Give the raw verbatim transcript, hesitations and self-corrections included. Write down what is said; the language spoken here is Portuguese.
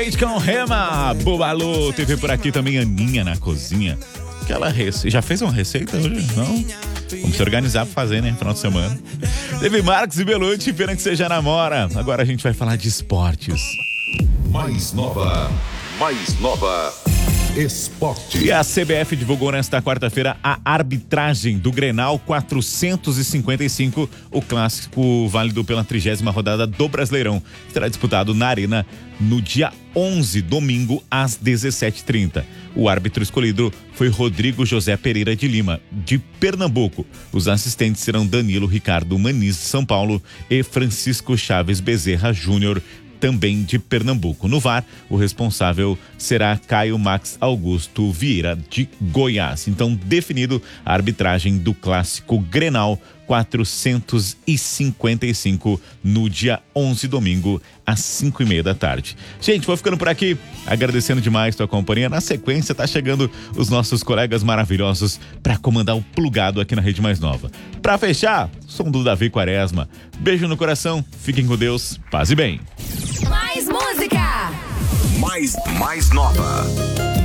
Com Rema, Bubalu, teve por aqui também Aninha na cozinha. Aquela receita, já fez uma receita hoje? Não? Vamos se organizar pra fazer, né? Final de semana. Teve Marcos e Belucci, pena que você já namora. Agora a gente vai falar de esportes. Mais nova, mais nova. Esporte. E a C B F divulgou nesta quarta-feira a arbitragem do Grenal quatrocentos e cinquenta e cinco, o clássico válido pela trigésima rodada do Brasileirão. Será disputado na Arena no dia onze, domingo, às dezessete e trinta. O árbitro escolhido foi Rodrigo José Pereira de Lima, de Pernambuco. Os assistentes serão Danilo Ricardo Maniz, de São Paulo, e Francisco Chaves Bezerra Júnior, também de Pernambuco. No V A R, o responsável será Caio Max Augusto Vieira, de Goiás. Então, definido a arbitragem do clássico Grenal quatrocentos e cinquenta e cinco no dia onze, domingo, às cinco e meia da tarde. Gente, vou ficando por aqui, agradecendo demais tua companhia. Na sequência, tá chegando os nossos colegas maravilhosos para comandar o Plugado aqui na Rede Mais Nova. Para fechar, som do Davi Quaresma. Beijo no coração, fiquem com Deus, paz e bem. Mais música! Mais, mais nova.